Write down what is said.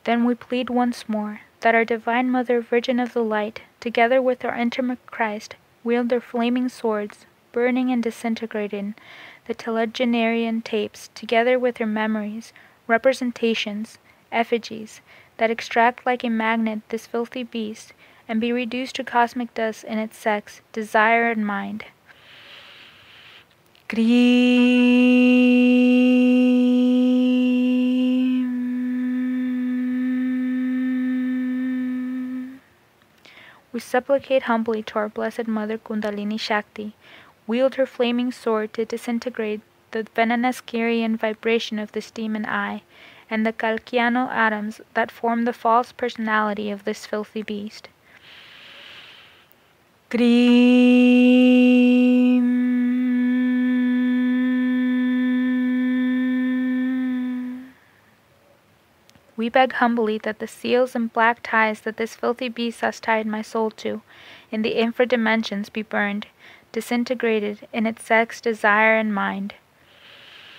Then we plead once more, that our Divine Mother, Virgin of the Light, together with our intimate Christ, wield their flaming swords, burning and disintegrating the telegenarian tapes, together with their memories, representations, effigies, that extract like a magnet this filthy beast, and be reduced to cosmic dust in its sex, desire, and mind. We supplicate humbly to our Blessed Mother Kundalini Shakti, wield her flaming sword to disintegrate the venomous Kyrian vibration of this demon eye, and the Kalkiano atoms that form the false personality of this filthy beast. We beg humbly that the seals and black ties that this filthy beast has tied my soul to, in the infra dimensions, be burned, disintegrated in its sex, desire, and mind.